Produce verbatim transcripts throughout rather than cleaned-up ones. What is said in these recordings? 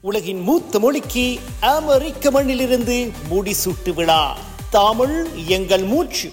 உலகின் மூத்த மொழிக்கு அமெரிக்க மண்ணிலிருந்து முடிசூட்டு விழா. தமிழ் எங்கள் மூச்சு.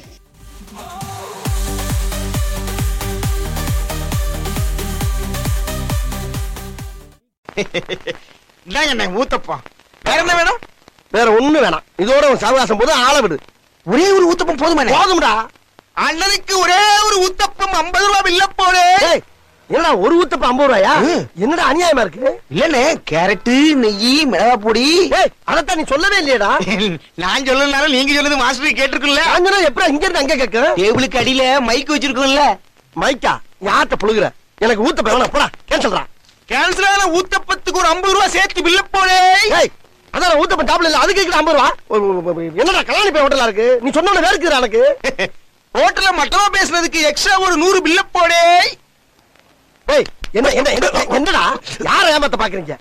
ஊத்தப்பம் வேற என்ன வேணும்? வேற ஒண்ணு வேணாம். இதோட ஒரு சாவகாசம் போது ஆள விடு. ஒரே ஒரு ஊத்தப்பம் போதுமா? போதும்டா. அண்ணனுக்கு ஒரே ஒரு ஊத்தப்பம் ஐம்பது ரூபாய் இல்ல போலே. என்னடா ஒரு ஊத்தப்பம் ஐம்பது ரூபாயா? என்னடா அநியாயமா இருக்கு? இல்லனே, கேரட்டு, நெய், மிளகா பொடி. அதத்தான் நீ சொல்லவே இல்லையடா. நான் சொல்லனாலும் நீங்க சொன்னது மாஸ்டர் கேட்டிருக்குல்ல. நான் எப்ப இங்க இருந்து அங்க கேட்க? டேபிளுக்கு அடியில மைக் வச்சிருக்கோம்ல. மைக்கா? யார்ட்ட புழுகுற? எனக்கு ஊத்தப்பம் வேணாம், போடா. கேன்சல்டா. கேன்சல் ஆன ஊத்தப்பத்துக்கு ஒரு ஐம்பது ரூபாய் சேர்த்து பில்ல போலே. அதான் ஊத்தப்பம் டாப்ல இல்ல, அதுக்கு ஐம்பது ரூபா. என்னடா கல்யாணி போய் ஹோட்டலா இருக்கு? நீ சொன்ன வேற இருக்குடா எனக்கு. ஹோட்டல்ல மட்டமா பேசுனதுக்கு எக்ஸ்ட்ரா ஒரு நூறு பில்ல போலே. என்ன என்ன என்னடா யார ஏமாத்த பாக்குறீங்க?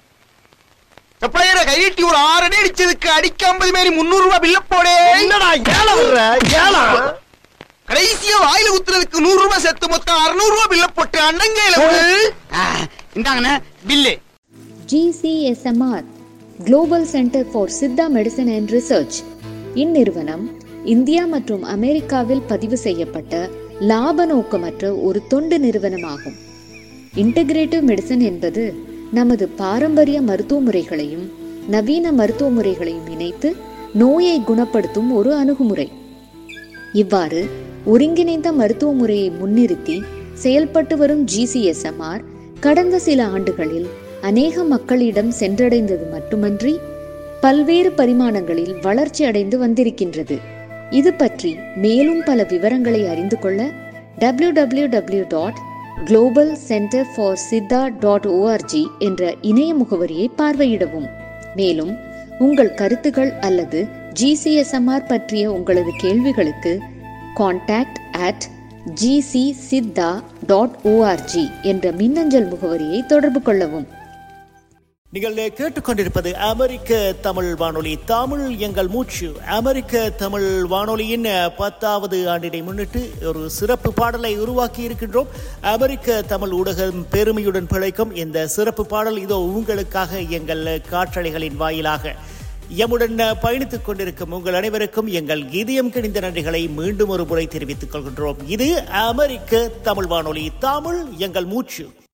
சப்ளையரை கையிட்டி ஒரு ஆறு அடி அடிச்சதுக்கு அடிக்க ஐம்பது மாரி முன்னூறு ரூபாய் பில்ல போலே. என்னடா ஏழ வர்ற? ஏழ கடைசியா வாயில ஊத்துறதுக்கு நூறு ரூபாய் சேர்த்து மொத்தம் அறுநூறு ரூபாய் பில்ல போட்டு அண்ணங்கையில இந்தாங்கண்ணே bill. G C S M R Global Center for Siddha Medicine and Research இந்நிறுவனம் இந்தியா மற்றும் அமெரிக்காவில் பதிவு செய்யப்பட்ட லாப நோக்கமற்ற ஒரு தொண்டு நிறுவனமாகும். இன்டகிரேட்டிவ் மெடிசன் என்பது நமது பாரம்பரிய மருத்துவ முறைகளையும் நவீன மருத்துவ முறைகளையும் இணைத்து நோயை குணப்படுத்தும் ஒரு அணுகுமுறை. இவ்வாறு ஒருங்கிணைந்த மருத்துவ முறையை முன்னிறுத்தி செயல்பட்டு வரும் G C S M R கடந்த சில ஆண்டுகளில் அநேக மக்களிடம் சென்றடைந்தது மட்டுமன்றி பல்வேறு பரிமாணங்களில் வளர்ச்சி அடைந்து வந்திருக்கின்றது. இது பற்றி மேலும் பல விவரங்களை அறிந்து கொள்ள W W W dot global centre for Siddha dot O R G என்ற இணைய முகவரியை பார்வையிடவும். மேலும் உங்கள் கருத்துகள் அல்லது G C S M R பற்றிய உங்களது கேள்விகளுக்கு contact at G C Siddha dot O R G என்ற மின்னஞ்சல் முகவரியை தொடர்பு கொள்ளவும். நீங்கள் கேட்டுக்கொண்டிருப்பது அமெரிக்க தமிழ் வானொலி, தமிழ் எங்கள் மூச்சு. அமெரிக்க தமிழ் வானொலியின் பத்தாவது ஆண்டினை முன்னிட்டு ஒரு சிறப்பு பாடலை உருவாக்கி இருக்கின்றோம். அமெரிக்க தமிழ் ஊடகம் பெருமையுடன் பிழைக்கும் இந்த சிறப்பு பாடல் இதோ உங்களுக்காக எங்கள் காற்றலைகளின் வாயிலாக. எம்முடன் பயணித்துக் கொண்டிருக்கும் உங்கள் அனைவருக்கும் எங்கள் இதயம் கிணிந்த நன்றிகளை மீண்டும் ஒரு முறை தெரிவித்துக் கொள்கின்றோம். இது அமெரிக்க தமிழ் வானொலி, தமிழ் எங்கள் மூச்சு.